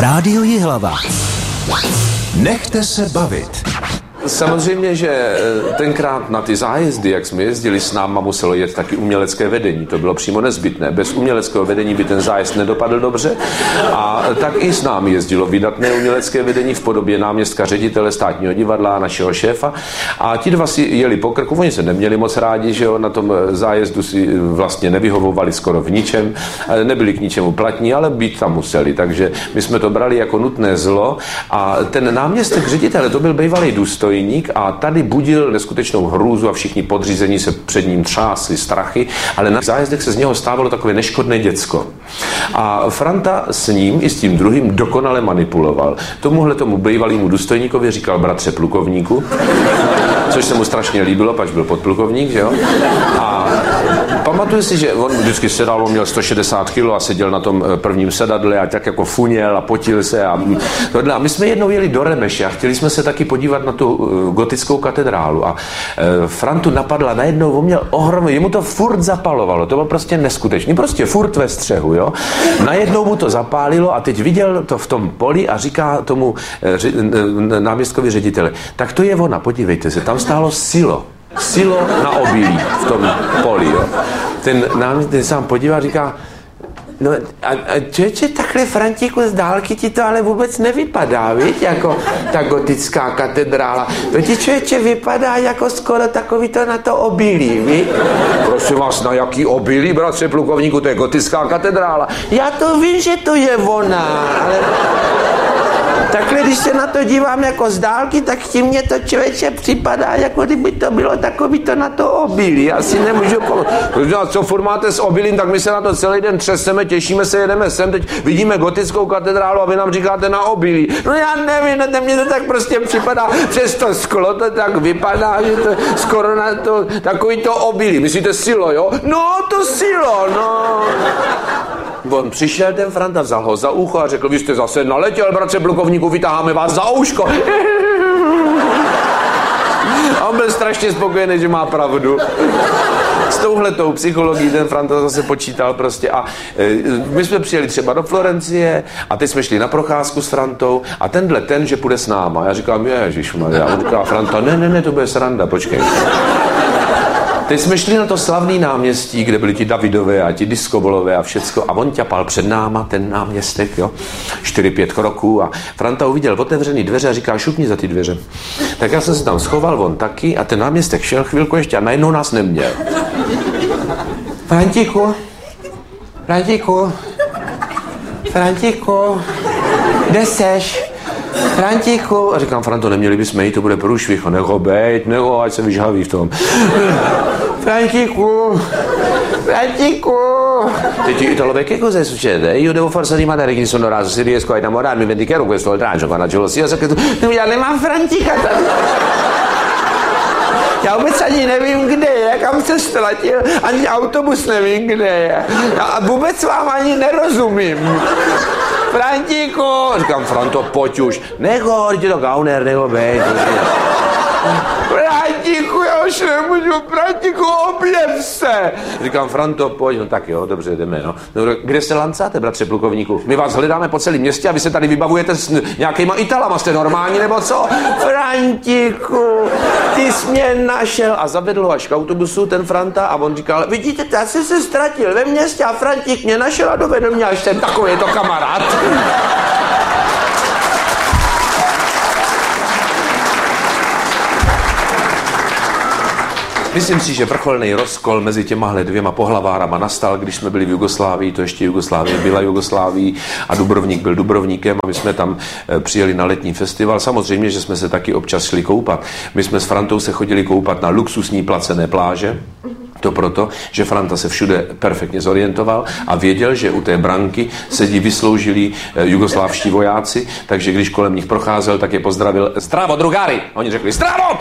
Rádio Jihlava. Nechte se bavit. Samozřejmě, že tenkrát na ty zájezdy, jak jsme jezdili s náma, muselo jet taky umělecké vedení. To bylo přímo nezbytné. Bez uměleckého vedení by ten zájezd nedopadl dobře. A tak i s námi jezdilo vydatné umělecké vedení v podobě náměstka ředitele Státního divadla, našeho šéfa. A ti dva si jeli po krku. Oni se neměli moc rádi, že jo, na tom zájezdu si vlastně nevyhovovali skoro v ničem. Nebyli k ničemu platní, ale být tam museli. Takže my jsme to brali jako nutné zlo. A ten náměstek ředitele, to byl bývalý důstojník, a tady budil neskutečnou hrůzu a všichni podřízení se před ním třásli strachy, ale na zájezdech se z něho stávalo takové neškodné děcko. A Franta s ním i s tím druhým dokonale manipuloval. Tomu bývalému důstojníkovi říkal bratře plukovníku, což se mu strašně líbilo, pač byl podplukovník, že jo? A pamatuju si, že on vždycky sedal, on měl 160 kg a seděl na tom prvním sedadle a tak jako funěl a potil se a tohle. A my jsme jednou jeli do Remeše a chtěli jsme se taky podívat na tu gotickou katedrálu a Frantu napadla najednou, on měl ohromný, jemu to furt zapalovalo, to bylo prostě neskutečný, prostě furt ve střehu, jo. Najednou mu to zapálilo a teď viděl to v tom poli a říká tomu náměstkovi ředitele, tak to je ona, podívejte se, tam stálo silo na obilí v tom poli, jo. Ten náměstek sám podívá a říká, no a čeče, takhle Frantíku z dálky ti to ale vůbec nevypadá, víš, jako ta gotická katedrála. To ti člověče vypadá jako skoro takový to na to obilí, víš? Prosím vás, na jaký obilí, bratře plukovníku, to je gotická katedrála. Já to vím, že to je ona, ale takhle, když se na to dívám jako z dálky, tak ti mě to člověče připadá, jako kdyby to bylo takový to na to obilí. Asi nemůžu co furt máte s obilím, tak my se na to celý den třeseme, těšíme se, jedeme sem, teď vidíme gotickou katedrálu a vy nám říkáte na obilí. No já nevím, mně to tak prostě připadá, přes to sklo to tak vypadá, že to skoro na to, takový to obilí. Myslíte silo, jo? No, to silo, no. On přišel, ten Franta, vzal ho za ucho a řekl, vy jste zase naletěl, bratře plukovníku, vytáháme vás za uško. A on byl strašně spokojený, že má pravdu. S touhletou psychologií ten Franta zase počítal prostě a my jsme přijeli třeba do Florencie a teď jsme šli na procházku s Frantou a ten, že půjde s náma. Já říkám, ježišmarja. A on říká, Franta, ne, to bude sranda, počkej. Teď jsme šli na to slavný náměstí, kde byli ti Davidové a ti Diskobolové a všecko a on ťapal před náma, ten náměstek, jo, 4-5 kroků a Franta uviděl otevřený dveře a říká, šupni za ty dveře. Tak já jsem se tam schoval, on taky a ten náměstek šel chvilku ještě a najednou nás neměl. Frantíku, kde seš? Frantíku, a říkám, Franto, neměli bychom jít, to bude průšvih, neho, ať se vyžhaví v tom. Frantíku. Teď ti Italové che cosa succede? Io devo far rimanere chi sono raso, se riesco a innamorarmi, vendicherò questo oltraggio con la gelosia, so che tu já nemám Frantíka tady. Já vůbec ani nevím, kde je, kam se ztratil, ani autobus nevím, kde je. A vůbec vám ani nerozumím. Frantíku! Říkám, Franto, pojď už. Neho, jdi to gauner, neho, bej. Frantíku, já už nemůžu, Frantíku, objev se. Říkám, Franto, pojď, no tak jo, dobře, jdeme, no. Kde se lancáte, bratře plukovníku? My vás hledáme po celém městě a vy se tady vybavujete s nějakýma Italama, jste normální, nebo co? Frantíku, ty jsi mě našel. A zavedl ho až k autobusu ten Franta a on říkal, vidíte, já jsem se ztratil ve městě a Frantík mě našel a dovedl mě až ten takový to kamarád. Myslím si, že vrcholný rozkol mezi těmahle dvěma pohlavárama nastal, když jsme byli v Jugoslávii, to ještě Jugoslávie byla Jugoslávií a Dubrovník byl Dubrovníkem a my jsme tam přijeli na letní festival. Samozřejmě, že jsme se taky občas šli koupat. My jsme s Frantou se chodili koupat na luxusní placené pláže. To proto, že Franta se všude perfektně zorientoval a věděl, že u té branky sedí vysloužilí jugoslávští vojáci, takže když kolem nich procházel, tak je pozdravil Zdravo, drugari! Oni řekli Zdravo!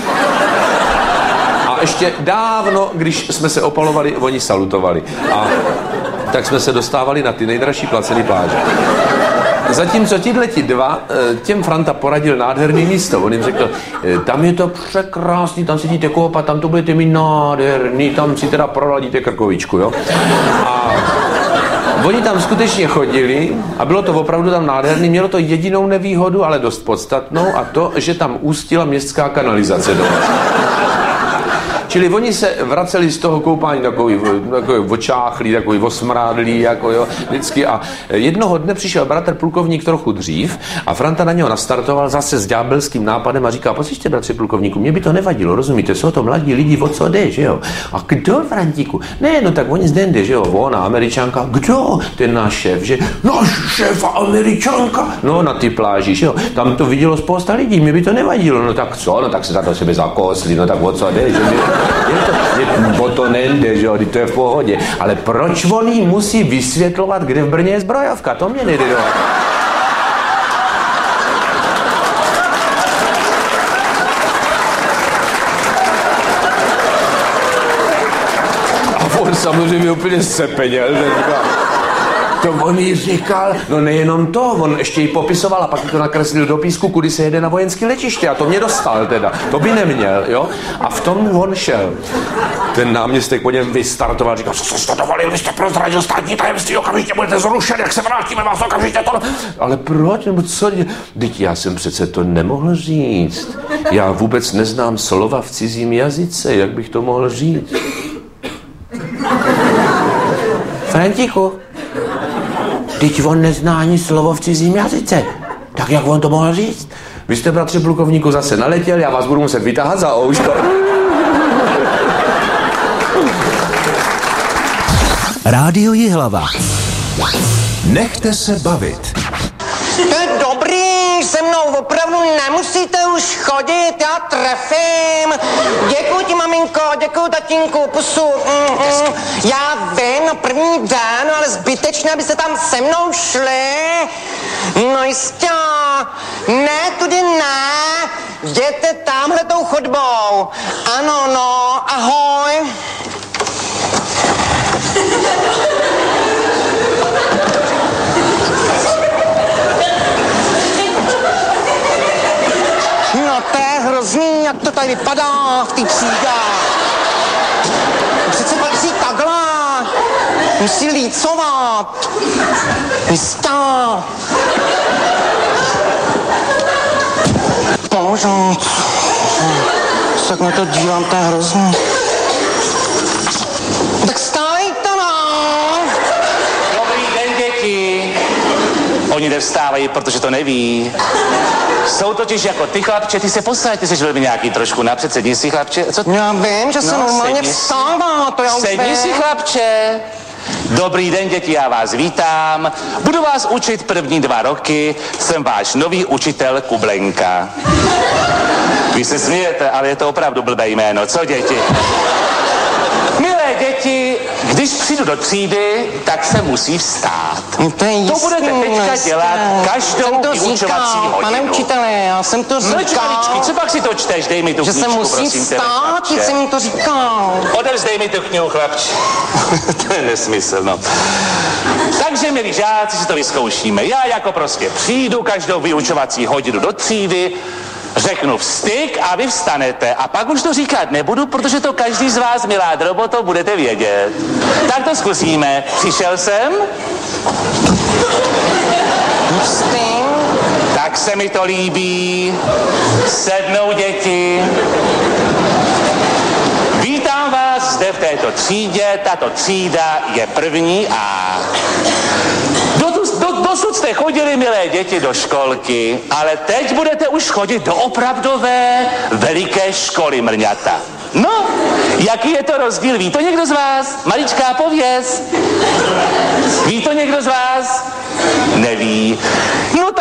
A ještě dávno, když jsme se opalovali, oni salutovali. A tak jsme se dostávali na ty nejdražší placené pláže. Zatímco tihleti dva, těm Franta poradil nádherný místo. On jim řekl, tam je to překrásný, tam si jdete koupat, tam to budete mít nádherný, tam si teda proladíte krkovičku, jo. A Oni tam skutečně chodili a bylo to opravdu tam nádherný. Mělo to jedinou nevýhodu, ale dost podstatnou, a to, že tam ústila městská kanalizace do vás. Čili oni se vraceli z toho koupání takový očáchlý, takový osmrádlý, jako jo, vždycky. A jednoho dne přišel bratr plukovník trochu dřív a Franta na něho nastartoval zase s ďábelským nápadem a říká: poslyšte, bratře plukovníku, mě by to nevadilo, rozumíte, jsou to mladí lidi, o co jde, že jo? A kdo, Frantíku? Ne, no tak oni zde, že jo, ona, Američanka. Kdo? Ten náš šéf, že? Náš šéf a Američanka. No, na ty pláži, že jo? Tam to vidělo spousta lidí, mě by to nevadilo. No tak co? No tak se za to sebe zakosli, no tak o co jde, že o to nejde, že jo, to je v pohodě. Ale proč on jí musí vysvětlovat, kde v Brně je zbrojovka? To mě nejde do. A on samozřejmě úplně sepeněl, to on jí říkal, no nejenom to, on ještě jí popisoval a pak to nakreslil do písku, kudy se jede na vojenské letiště a to mě dostal teda, to by neměl, jo. A v tom on šel. Ten náměstek po něm vystartoval, říkal: co jste dovolil, vy jste prozradil státní tajemství, okamžitě budete zrušen, jak se vrátíme, vás okamžitě to... Ale proč, nebo co? Vždyť já jsem přece to nemohl říct. Já vůbec neznám slova v cizím jazyce, jak bych to mohl říct? Frantiku, teď on nezná ani slovo v cizím jazyce. Tak jak on to mohl říct? Vy jste, bratře plukovníku, zase naletěl, já vás budu muset vytáhat za ouško. Rádio Jihlava. Nechte se bavit. To je dobrý, se mnou opravdu nemusíte už chodit, já trefím. Děkuji ti, maminko, děkuji tatínku, pusu. Já vím, no první den, ale zbytečně, abyste tam se mnou šli. No jistě, ne, tudy ne, jděte tamhletou chodbou. Ano, no, ahoj. No to je hrozný, jak to tady vypadá v té třídě. Přece patří takhle. Musí lícovat. Jistá. Bože. Tak na to dívám, to je hrozný. Tak stávejte, no. Dobrý den, děti. Oni nevstávají, protože to neví. Jsou totiž jako ty, chlapče, ty se posaď, ty jsi velmi nějaký trošku napřed, sedni si, chlapče. Co? Já vím, že se normálně vstává, to já už vím. Sedni si, chlapče. Dobrý den, děti, já vás vítám. Budu vás učit první 2 roky. Jsem váš nový učitel Kublenka. Vy se smějete, ale je to opravdu blbé jméno, co, děti? Milé děti, když přijdu do třídy, tak se musí vstát. To budete teďka dělat každou vyučovací hodinu. Pane učiteli, já jsem to říkal. Mlčkaličky, co pak si to čteš? Dej mi tu knížku, prosím tebe. Že se musí vstát, že jsem mi to říkal. Odevzdej mi tu knihu, chlapče. To je nesmysl, no. Takže, milí žáci, si to vyzkoušíme. Já jako prostě přijdu každou vyučovací hodinu do třídy, řeknu vstyk a vy vstanete. A pak už to říkat nebudu, protože to každý z vás, milá droboto, budete vědět. Tak to zkusíme. Přišel jsem? Vstyk. Tak se mi to líbí. Sednou, děti. Vítám vás zde v této třídě. Tato třída je první A. Dosud jste chodili, milé děti, do školky, ale teď budete už chodit do opravdové veliké školy, mrňata. No, jaký je to rozdíl? Ví to někdo z vás? Maličká pověst. Ví to někdo z vás? Neví. No tak